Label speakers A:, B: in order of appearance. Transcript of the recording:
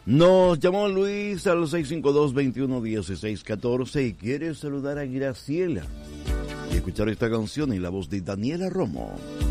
A: Nos llamó Luis al 652-211614 y quiere saludar a Graciela y escuchar esta canción en la voz de Daniela Romo.